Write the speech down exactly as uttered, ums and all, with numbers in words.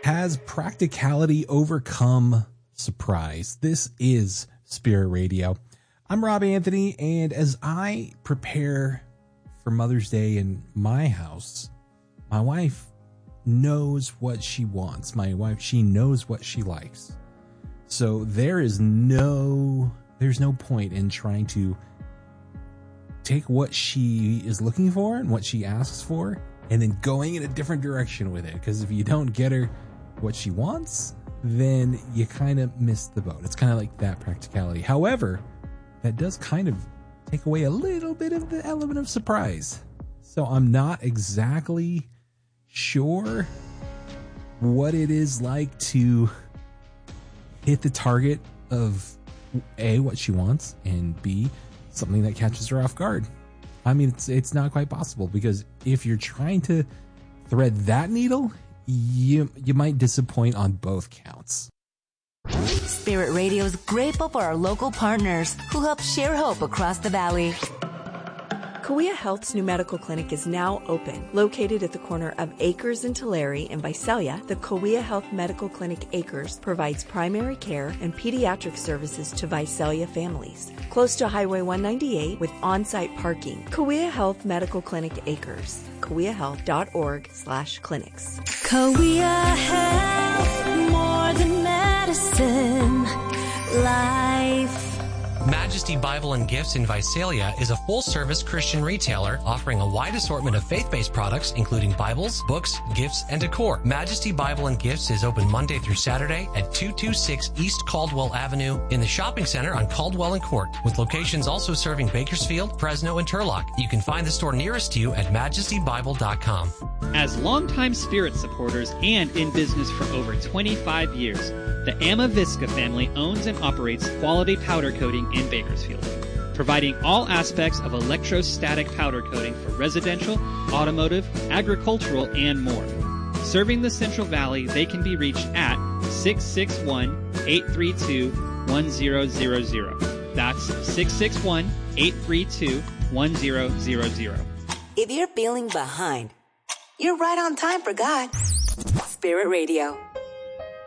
Has practicality overcome surprise? This is Spirit Radio. I'm Rob Anthony, and as I prepare for Mother's Day in my house, my wife knows what she wants. My wife, she knows what she likes. So there is no, there's no point in trying to take what she is looking for and what she asks for and then going in a different direction with it. Because if you don't get her what she wants, then you kind of miss the boat. It's kind of like that practicality. However, that does kind of take away a little bit of the element of surprise. So I'm not exactly sure what it is like to hit the target of A, what she wants, and B, something that catches her off guard. I mean, it's it's not quite possible, because if you're trying to thread that needle, you you might disappoint on both counts. Spirit Radio is grateful for our local partners who help share hope across the valley. Kauai Health's new medical clinic is now open. Located at the corner of Acres and Tulare in Visalia, the Kauai Health Medical Clinic Acres provides primary care and pediatric services to Visalia families. Close to Highway one ninety-eight with on-site parking. Kauai Health Medical Clinic Acres. kauai health dot org slash clinics. Kauai Health, more than medicine, life. Majesty Bible and Gifts in Visalia is a full-service Christian retailer offering a wide assortment of faith-based products, including Bibles, books, gifts, and decor. Majesty Bible and Gifts is open Monday through Saturday at two twenty-six East Caldwell Avenue in the shopping center on Caldwell and Court, with locations also serving Bakersfield, Fresno, and Turlock. You can find the store nearest to you at majesty bible dot com. As longtime Spirit supporters and in business for over twenty-five years, the Amavisca family owns and operates Quality Powder Coating in Bakersfield, providing all aspects of electrostatic powder coating for residential, automotive, agricultural, and more. Serving the Central Valley, they can be reached at six six one, eight three two, one zero zero zero. That's six six one, eight three two, one zero zero zero. If you're feeling behind, you're right on time for God. Spirit Radio.